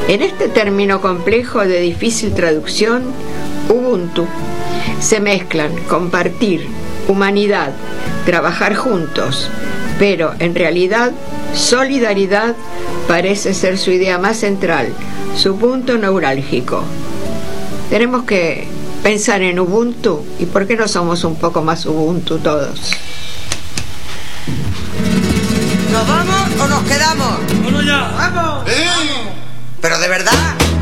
En este término complejo de difícil traducción, Ubuntu, se mezclan compartir, humanidad, trabajar juntos, pero en realidad solidaridad parece ser su idea más central, su punto neurálgico. Tenemos que pensar en Ubuntu, y ¿por qué no somos un poco más Ubuntu todos? ¿Nos vamos o nos quedamos? ¡Vámonos ya! ¡Vamos! Pero de verdad.